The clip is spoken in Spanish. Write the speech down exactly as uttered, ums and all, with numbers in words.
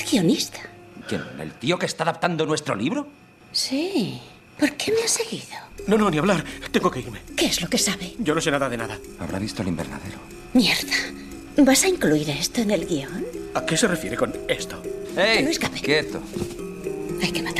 guionista. ¿Quién? ¿El tío que está adaptando nuestro libro? Sí. ¿Por qué me ha seguido? No, no, ni hablar. Tengo que irme. ¿Qué es lo que sabe? Yo no sé nada de nada. Habrá visto el invernadero. Mierda. ¿Vas a incluir esto en el guión? ¿A qué se refiere con esto? ¡Ey! Que no escape. ¡Quieto! Hay que matar.